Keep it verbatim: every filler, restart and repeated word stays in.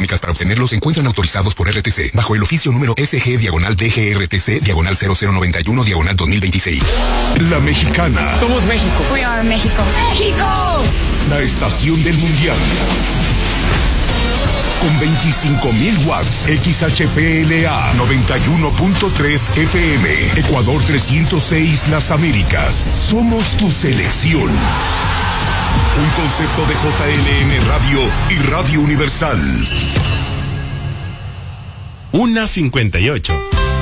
económicas para obtenerlos se encuentran autorizados por R T C bajo el oficio número S G diagonal D G R T C diagonal cero cero noventa y uno diagonal dos mil veintiséis. La Mexicana. Somos México. We are México. ¡México! La estación del mundial. Con veinticinco mil watts, X H P L A noventa y uno punto tres F M, Ecuador trescientos seis Las Américas. Somos tu selección. Un concepto de J L M Radio y Radio Universal. una cincuenta y ocho.